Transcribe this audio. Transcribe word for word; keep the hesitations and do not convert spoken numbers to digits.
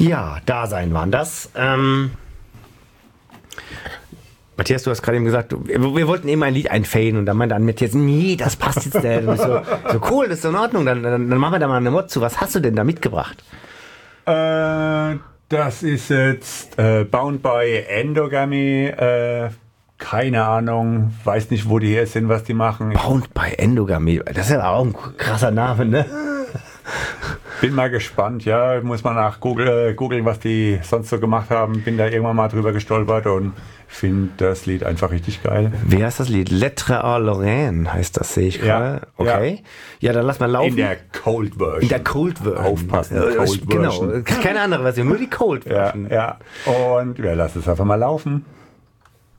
Ja, Dasein waren das. Ähm, Matthias, du hast gerade eben gesagt, wir, wir wollten eben ein Lied einfaden und dann meinte dann Matthias, nee, das passt jetzt nicht. Und ich so, so cool, das ist in Ordnung, dann, dann, dann machen wir da mal eine Mod zu. Was hast du denn da mitgebracht? Äh, das ist jetzt äh, Bound by Endogamy. Äh, keine Ahnung, weiß nicht, wo die hier sind, was die machen. Bound by Endogamy, das ist ja auch ein krasser Name, ne? Bin mal gespannt, ja, muss man nach Google äh, googeln, was die sonst so gemacht haben. Bin da irgendwann mal drüber gestolpert und finde das Lied einfach richtig geil. Wie heißt das Lied? Lettre à Lorraine heißt das, sehe ich gerade. Ja, okay. Ja. ja, dann lass mal laufen. In der Cold Version. In der Cold Version. Aufpassen, Cold Genau, Version. keine andere Version, nur die Cold Ja, Version. ja. Und wir lassen es einfach mal laufen.